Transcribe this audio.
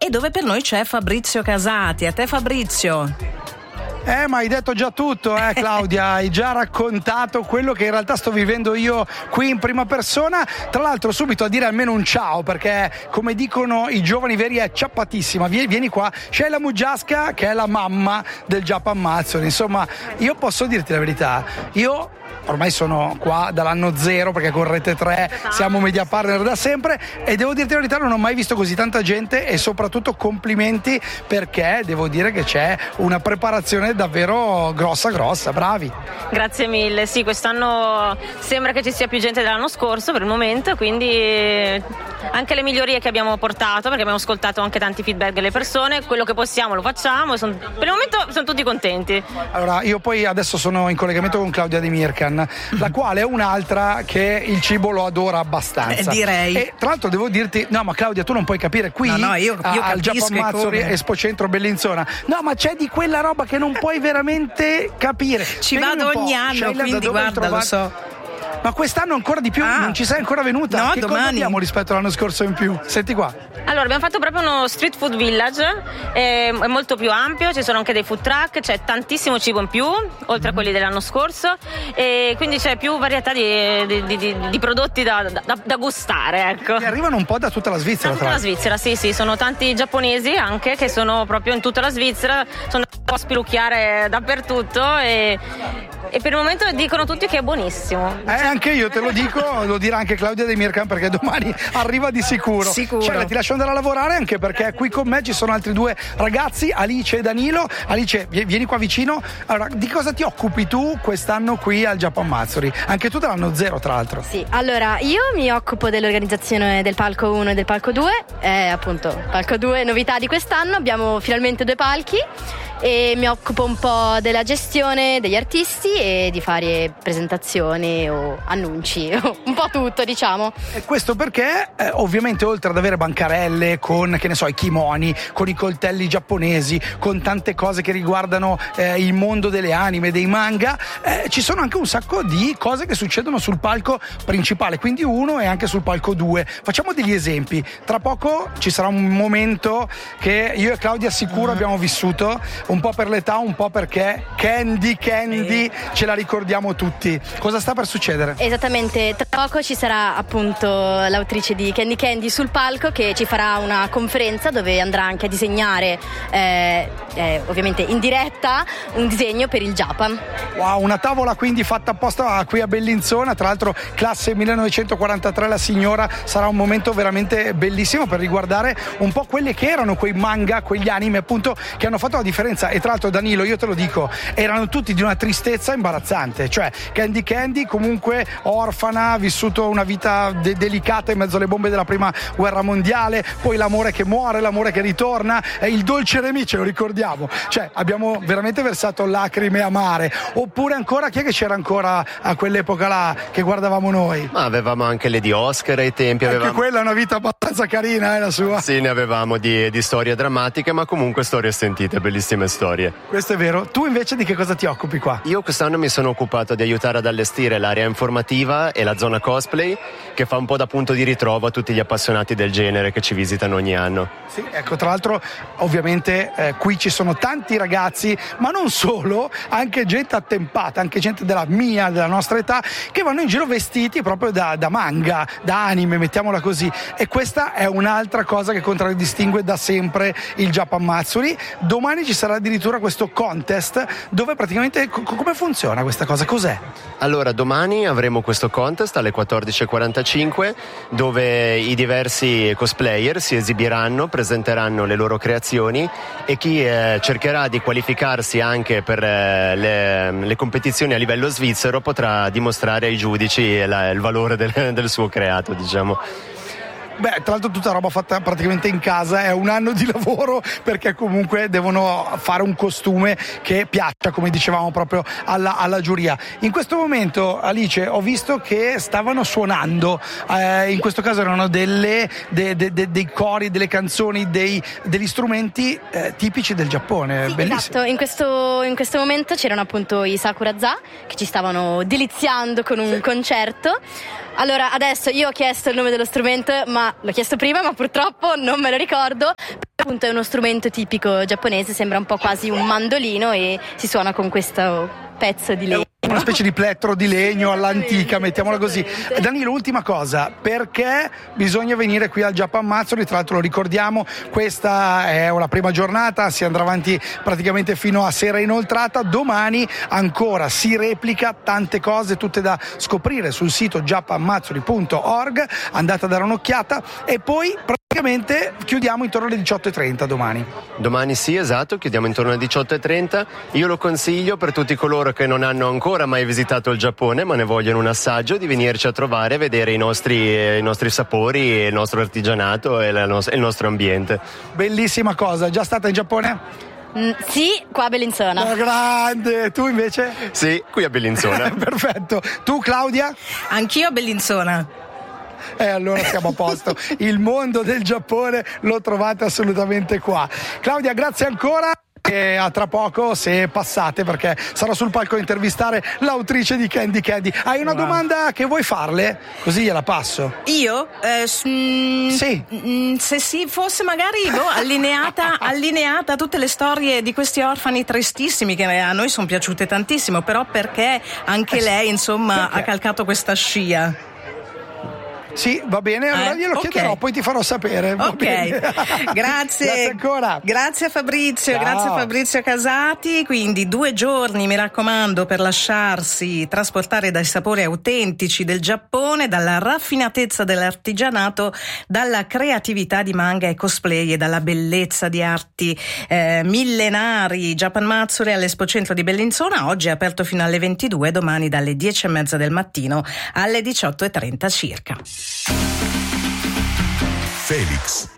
e dove per noi c'è Fabrizio Casati. A te Fabrizio. Ma hai detto già tutto, Claudia, hai già raccontato quello che in realtà sto vivendo io qui in prima persona. Tra l'altro subito a dire almeno un ciao, perché come dicono i giovani veri è ciappatissima. Vieni qua, c'è la Muggiasca che è la mamma del Japan Mazzoli. Insomma, io posso dirti la verità, io ormai sono qua dall'anno 0 perché con Rete 3 siamo media partner da sempre e devo dirti la verità, non ho mai visto così tanta gente e soprattutto complimenti, perché devo dire che c'è una preparazione davvero grossa, bravi. Grazie mille, sì, quest'anno sembra che ci sia più gente dell'anno scorso per il momento, quindi anche le migliorie che abbiamo portato, perché abbiamo ascoltato anche tanti feedback delle persone, quello che possiamo lo facciamo e per il momento sono tutti contenti. Allora, io poi adesso sono in collegamento con Claudia Di Mirkan, la quale è un'altra che il cibo lo adora abbastanza. Direi. E tra l'altro devo dirti, no ma Claudia tu non puoi capire, qui io al Japan Mazzoli Expo Centro Bellinzona, no ma c'è di quella roba che non puoi veramente capire. Ci vado ogni anno, quindi guarda, lo so. Ma quest'anno ancora di più, non ci sei ancora venuta? No, che domani. cosa abbiamo rispetto all'anno scorso in più? Senti qua. Allora, abbiamo fatto proprio uno street food village, è molto più ampio, ci sono anche dei food truck, c'è tantissimo cibo in più, oltre a quelli dell'anno scorso, e quindi c'è più varietà di prodotti da gustare, ecco. Che arrivano un po' da tutta la Svizzera, da tutta la Svizzera, sì, sono tanti giapponesi anche che sono proprio in tutta la Svizzera, sono un po' a spilucchiare dappertutto e per il momento dicono tutti che è buonissimo. Anche io te lo dico, lo dirà anche Claudia Di Mirkan, perché domani arriva di sicuro. Cioè, ti lascio andare a lavorare, anche perché qui con me ci sono altri due ragazzi, Alice e Danilo. Alice, vieni qua vicino. Allora, di cosa ti occupi tu quest'anno qui al Japan Mazzoli? Anche tu dall'anno 0, tra l'altro. Sì, allora io mi occupo dell'organizzazione del palco 1 e del palco 2, appunto palco 2, novità di quest'anno, abbiamo finalmente 2 palchi e mi occupo un po' della gestione degli artisti e di fare presentazioni o annunci, un po' tutto, diciamo. E questo perché ovviamente oltre ad avere bancarelle con, che ne so, i kimoni, con i coltelli giapponesi, con tante cose che riguardano il mondo delle anime, dei manga, ci sono anche un sacco di cose che succedono sul palco principale, quindi 1 e anche sul palco 2. Facciamo degli esempi. Tra poco ci sarà un momento che io e Claudia sicuro abbiamo vissuto, un po' per l'età, un po' perché Candy ce la ricordiamo tutti. Cosa sta per succedere? Esattamente, tra poco ci sarà appunto l'autrice di Candy sul palco che ci farà una conferenza dove andrà anche a disegnare ovviamente in diretta un disegno per il Japan. Wow, una tavola quindi fatta apposta qui a Bellinzona, tra l'altro classe 1943 la signora, sarà un momento veramente bellissimo per riguardare un po' quelle che erano quei manga, quegli anime appunto che hanno fatto la differenza. E tra l'altro Danilo, io te lo dico, erano tutti di una tristezza imbarazzante, cioè Candy comunque orfana, ha vissuto una vita delicata in mezzo alle bombe della prima guerra mondiale, poi l'amore che muore, l'amore che ritorna, il dolce Remy ce lo ricordiamo, cioè abbiamo veramente versato lacrime amare. Oppure ancora, chi è che c'era ancora a quell'epoca là che guardavamo noi? Ma avevamo anche Lady Oscar ai tempi, anche quella è una vita abbastanza carina, la sua. Sì, ne avevamo di storie drammatiche, ma comunque storie sentite, bellissime storie. Questo è vero. Tu invece di che cosa ti occupi qua? Io quest'anno mi sono occupato di aiutare ad allestire l'area informativa e la zona cosplay, che fa un po' da punto di ritrovo a tutti gli appassionati del genere che ci visitano ogni anno. Sì, ecco, tra l'altro ovviamente qui ci sono tanti ragazzi, ma non solo, anche gente attempata, anche gente della nostra età, che vanno in giro vestiti proprio da manga, da anime, mettiamola così. E questa è un'altra cosa che contraddistingue da sempre il Japan Mazzoli. Domani ci sarà addirittura questo contest dove praticamente come funziona questa cosa? Cos'è? Allora, domani avremo questo contest alle 14:45 dove i diversi cosplayer si esibiranno, presenteranno le loro creazioni e chi cercherà di qualificarsi anche per le competizioni a livello svizzero potrà dimostrare ai giudici il valore del suo creato, diciamo. Beh, tra l'altro tutta roba fatta praticamente in casa, è un anno di lavoro perché comunque devono fare un costume che piaccia, come dicevamo proprio alla giuria. In questo momento, Alice, ho visto che stavano suonando, in questo caso erano dei cori, delle canzoni, degli strumenti tipici del Giappone. Sì, bellissimo. Esatto, in questo momento c'erano appunto i Sakuraza che ci stavano deliziando con un concerto. Allora, adesso io ho chiesto il nome dello strumento, ma ma l'ho chiesto prima, ma purtroppo non me lo ricordo. Appunto è uno strumento tipico giapponese, sembra un po' quasi un mandolino e si suona con questo pezzo di legno. Una specie di plettro di legno all'antica, mettiamola così. Danilo, ultima cosa, perché bisogna venire qui al Japan Matsuri? Tra l'altro lo ricordiamo, questa è una prima giornata, si andrà avanti praticamente fino a sera inoltrata. Domani ancora si replica, tante cose tutte da scoprire sul sito japanmatsuri.org, andate a dare un'occhiata e poi praticamente chiudiamo intorno alle 18:30 domani. Domani sì, esatto, chiudiamo intorno alle 18:30. Io lo consiglio per tutti coloro che non hanno ancora mai visitato il Giappone ma ne vogliono un assaggio, di venirci a trovare, vedere i nostri sapori, il nostro artigianato e il nostro ambiente. Bellissima cosa. Già stata in Giappone? Sì, qua a Bellinzona. Grande. Tu invece? Sì, qui a Bellinzona. Perfetto. Tu, Claudia? Anch'io a Bellinzona. Allora siamo a posto. Il mondo del Giappone lo trovate assolutamente qua. Claudia, grazie ancora. E a tra poco, se passate, perché sarò sul palco a intervistare l'autrice di Candy Candy. Hai una domanda che vuoi farle? Così gliela passo. Io? Sì. Se si fosse magari allineata a tutte le storie di questi orfani tristissimi che a noi sono piaciute tantissimo, però perché anche lei insomma ha calcato questa scia. Sì, va bene, allora glielo chiederò, poi ti farò sapere. Ok, grazie. Grazie ancora. Grazie Fabrizio, Ciao. Grazie Fabrizio Casati. Quindi 2 giorni, mi raccomando, per lasciarsi trasportare dai sapori autentici del Giappone, dalla raffinatezza dell'artigianato, dalla creatività di manga e cosplay e dalla bellezza di arti millenari. Japan Matsuri all'Expo Centro di Bellinzona, oggi è aperto fino alle 22, domani dalle 10:30 del mattino alle 18:30 circa. Felix.